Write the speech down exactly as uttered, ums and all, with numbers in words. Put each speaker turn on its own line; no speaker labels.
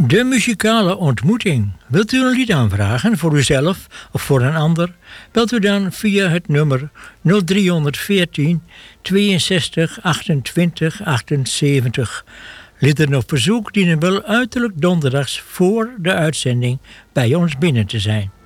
De muzikale ontmoeting. Wilt u een lied aanvragen voor uzelf of voor een ander? Belt u dan via het nummer nul drie een vier tweeënzestig achtentwintig achtenzeventig. Lieden op verzoek dienen wel uiterlijk donderdags voor de uitzending bij ons binnen te zijn.